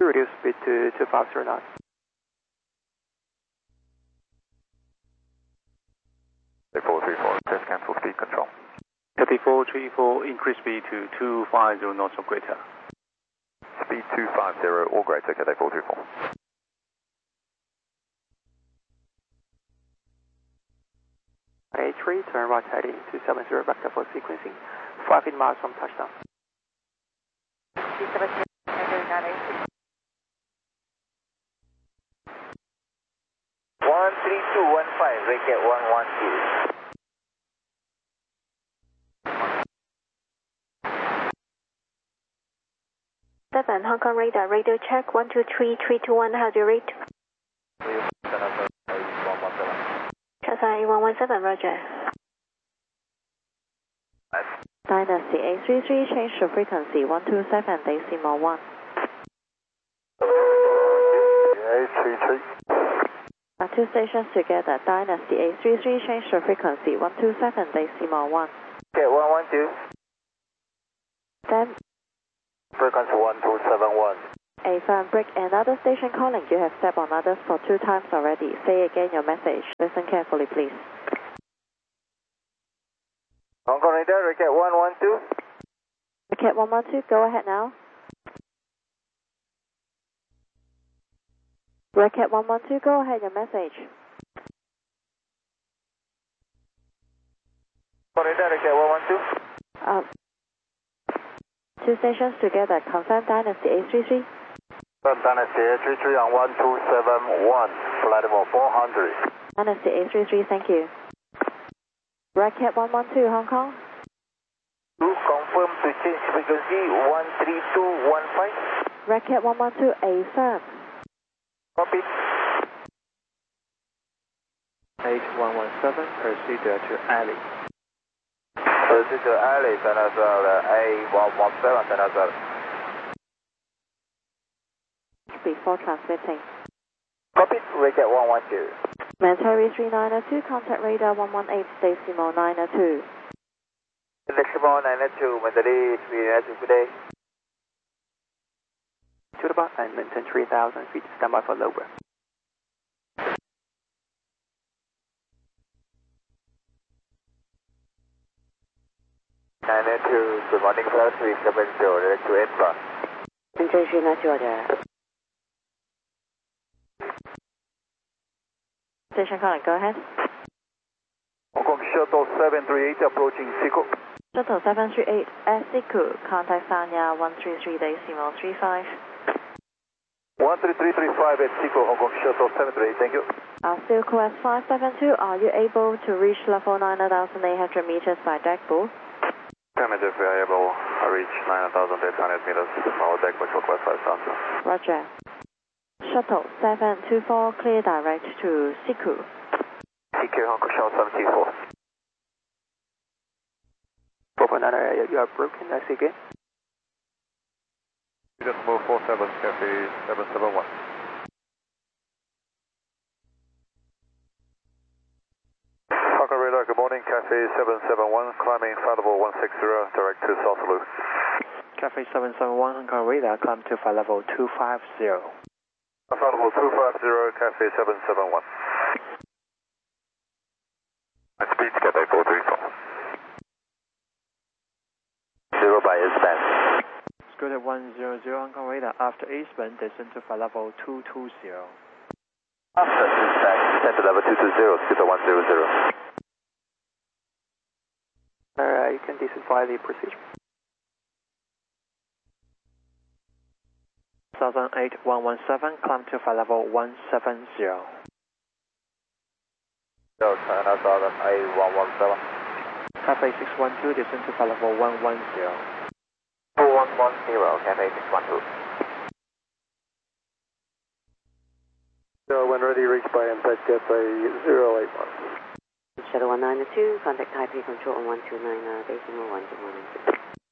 Reduce speed to 250 knots. Cathay 434, test cancel speed control. Cathay 434, increase speed to 250 knots or greater. Speed 250 or greater, Cathay 434. A3, turn right heading 270, vector for sequencing, 5 miles from touchdown. 270, 13215, Racket 112. Seven, Hong Kong radar, radio check 123321, how do you rate? Cathay 117, roger. Dynasty A33, change to frequency 127.1. A33. Two stations together, Dynasty A33, change to frequency 127.1. Okay, 112. Then, Frequency 1271. a firm break, another station calling. You have stepped on others for 2 times already. Say again your message. Listen carefully, please. Hong Kong radar, Racket 112. Racket 112, go ahead now. Racket 112, go ahead your message. Hong Kong radar, Racket 112. 2 stations together, confirm Dynasty A33. Dynasty A33 on 1271, flight level 400. Dynasty A33, thank you. Racket 112, Hong Kong. Confirm to change frequency 13215. Racket 112, a firm. Copy. 8117, proceed to alley. Proceed to alley, San Azar, A117, San Azar. Before transmitting. Copy, Racket 112. Military 3902, contact radar 118, decimal 902. Decimal 902, Mandalay 302, good day. To the bar and maintain 3,000 feet, stand by for lower. Good morning, Flight 370, direct to Edinburgh. Central 9 order. Station calling, go ahead. Hong Kong Shuttle 738 approaching Siku. Shuttle 738 at Siku, contact Sanya 133 decimal 35. 13335 at Siku, Hong Kong Shuttle 738, thank you. Siku S572, are you able to reach level 9,800 meters by deck bull? Affirmative, we are able to reach 9,800 meters, our deck which requires 5,000. Roger. Shuttle 724, clear direct to Siku. Siku, Hong Kong Shuttle 724. 4.9, you are broken, I see again. Just move 47, Cathay 771. Hong Kong radar, good morning, Cathay 771, climbing flight level 160, direct to South Lu. Cathay 771, Hong Kong radar, climb to flight level 250. Flight level 250, Cathay 771. Speed, Cathay 434. 0 by S-band. Scooter 100, Hong Kong radar, after A-span, descend to flight level 220. After S-band, descend to level 220, Scooter 100. You can descend via the procedure. 1008-117, climb to flight level 170. China Southern A117. Cathay 612, descend to flight level 110. 2110, Cathay 612. When ready, reach by impact Cathay 081. Shuttle 192, contact Taipei Control on 129, decimal 121.